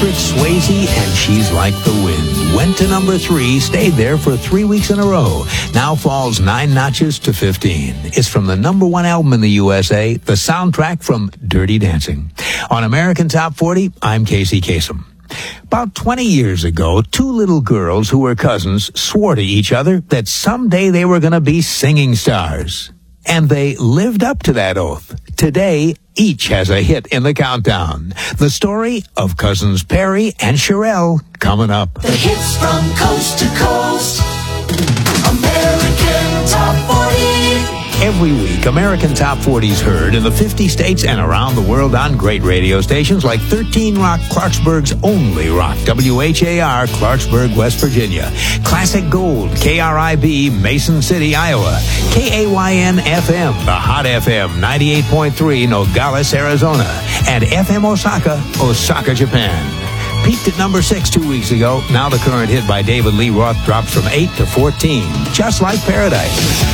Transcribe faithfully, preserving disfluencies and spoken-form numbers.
Patrick Swayze and She's Like the Wind. Went to number three, stayed there for three weeks in a row. Now falls nine notches to fifteen. It's from the number one album in the U S A, the soundtrack from Dirty Dancing. On American Top forty, I'm Casey Kasem. About twenty years ago, two little girls who were cousins swore to each other that someday they were going to be singing stars. And they lived up to that oath. Today, each has a hit in the countdown. The story of cousins Perry and Sherelle coming up. The hits from coast to coast. American Top forty. Every week, American Top forty is heard in the fifty states and around the world on great radio stations like thirteen Rock, Clarksburg's only rock, W H A R, Clarksburg, West Virginia, Classic Gold, K R I B, Mason City, Iowa, K A Y N F M, the Hot F M, ninety-eight point three, Nogales, Arizona, and F M Osaka, Osaka, Japan. Peaked at number six two weeks ago. Now the current hit by David Lee Roth drops from eight to fourteen, just like Paradise.